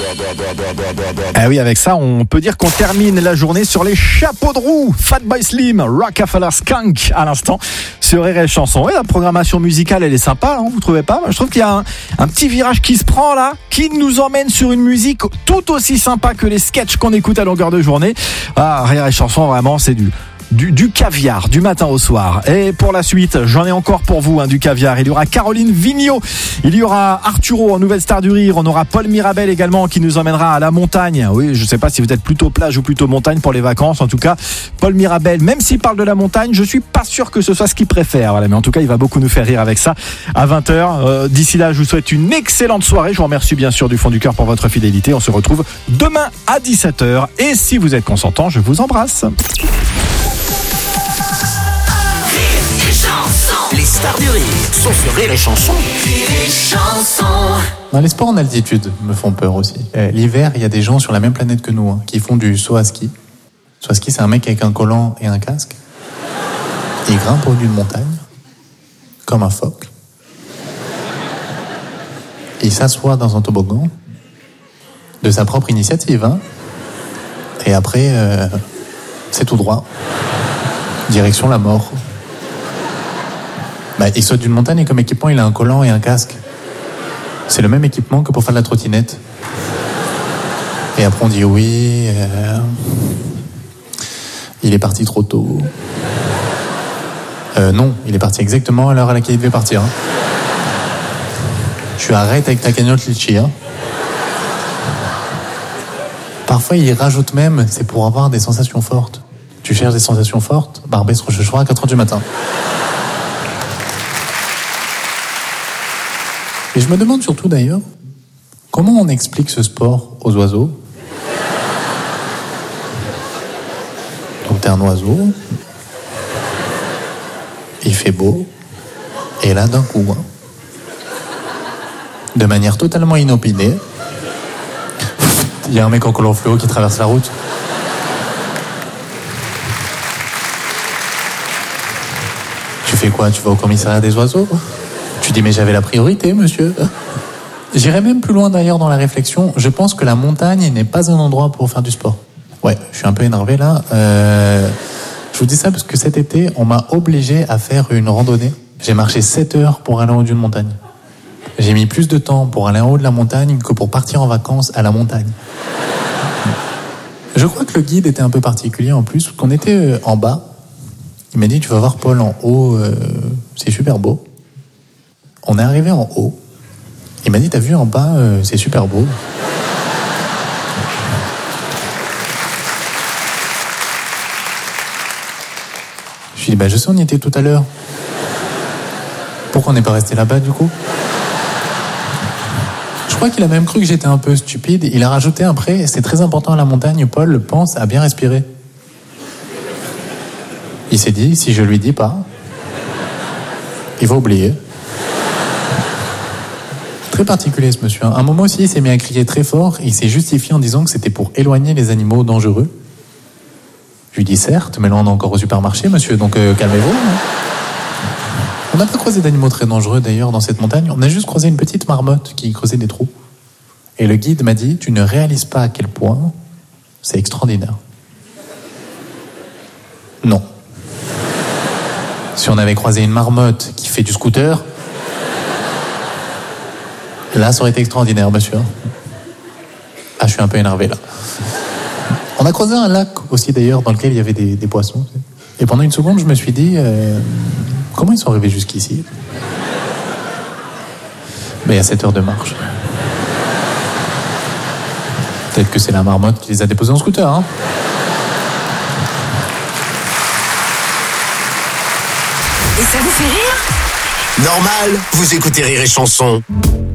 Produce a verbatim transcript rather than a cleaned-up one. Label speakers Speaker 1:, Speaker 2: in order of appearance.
Speaker 1: Eh oui, avec ça, on peut dire qu'on termine la journée sur les chapeaux de roue. Fatboy Slim, Rockefeller Skunk à l'instant sur R R Chanson. Et la programmation musicale, elle est sympa, hein, vous trouvez pas? Je trouve qu'il y a un, un petit virage qui se prend là, qui nous emmène sur une musique tout aussi sympa que les sketchs qu'on écoute à longueur de journée. Ah, R R Chanson, vraiment, c'est du... Du, du caviar, du matin au soir. Et pour la suite, j'en ai encore pour vous, hein, du caviar. Il y aura Caroline Vigneault, il y aura Arturo en Nouvelle Star du Rire, on aura Paul Mirabel également qui nous emmènera à la montagne. Oui, je sais pas si vous êtes plutôt plage ou plutôt montagne pour les vacances. En tout cas, Paul Mirabel, même s'il parle de la montagne, je suis pas sûr que ce soit ce qu'il préfère. Voilà, mais en tout cas, il va beaucoup nous faire rire avec ça à vingt heures. Euh, d'ici là, je vous souhaite une excellente soirée. Je vous remercie bien sûr du fond du cœur pour votre fidélité. On se retrouve demain à dix-sept heures. Et si vous êtes consentant, je vous embrasse.
Speaker 2: Les stars du rire sont sur Rire et Chanson. Rire et Chanson.
Speaker 3: Dans les sports en altitude me font peur aussi. Euh, l'hiver, il y a des gens sur la même planète que nous hein, qui font du saut à ski. Saut à ski, c'est un mec avec un collant et un casque. Il grimpe au-dessus d'une montagne, comme un phoque. Il s'assoit dans un toboggan, de sa propre initiative. Hein. Et après, euh, c'est tout droit. Direction la mort. Bah, il saute d'une montagne et comme équipement, il a un collant et un casque. C'est le même équipement que pour faire de la trottinette. Et après, on dit oui, euh, il est parti trop tôt. Euh, non, il est parti exactement à l'heure à laquelle il devait partir. Hein. Je suis arrête avec ta cagnotte litchi. Hein. Parfois, il rajoute même, c'est pour avoir des sensations fortes. Tu cherches des sensations fortes? Barbès Rochechouart à quatre heures du matin. Et je me demande surtout d'ailleurs, comment on explique ce sport aux oiseaux? Donc t'es un oiseau, il fait beau, et là d'un coup, hein, de manière totalement inopinée, il y a un mec en collant fluo qui traverse la route. Tu fais quoi? Tu vas au commissariat des oiseaux? Tu dis mais j'avais la priorité, monsieur. J'irai même plus loin d'ailleurs dans la réflexion. Je pense que la montagne n'est pas un endroit pour faire du sport. Ouais, je suis un peu énervé là. Euh, je vous dis ça parce que cet été, on m'a obligé à faire une randonnée. J'ai marché sept heures pour aller en haut d'une montagne. J'ai mis plus de temps pour aller en haut de la montagne que pour partir en vacances à la montagne. Je crois que le guide était un peu particulier en plus, qu'on était en bas. Il m'a dit tu vas voir Paul en haut, euh, c'est super beau. On est arrivé en haut. Il m'a dit, t'as vu en bas, euh, c'est super beau. Je lui ai dit, bah je sais, on y était tout à l'heure. Pourquoi on n'est pas resté là-bas, du coup? Je crois qu'il a même cru que j'étais un peu stupide. Il a rajouté après, c'est très important à la montagne, Paul pense à bien respirer. Il s'est dit, si je lui dis pas, il va oublier. Très particulier ce monsieur. À un moment aussi, il s'est mis à crier très fort et il s'est justifié en disant que c'était pour éloigner les animaux dangereux. Je lui dis certes, mais là on est encore au supermarché, monsieur, donc euh, calmez-vous. Hein. On n'a pas croisé d'animaux très dangereux d'ailleurs dans cette montagne. On a juste croisé une petite marmotte qui creusait des trous. Et le guide m'a dit, tu ne réalises pas à quel point c'est extraordinaire. Non. Si on avait croisé une marmotte qui fait du scooter, là, ça aurait été extraordinaire, monsieur. Ah, je suis un peu énervé, là. On a croisé un lac aussi, d'ailleurs, dans lequel il y avait des, des poissons. Et pendant une seconde, je me suis dit, euh, comment ils sont arrivés jusqu'ici? Mais il y a sept heures de marche. Peut-être que c'est la marmotte qui les a déposés en scooter, hein.
Speaker 2: Et ça vous fait rire? Normal, vous écoutez Rire et Chanson.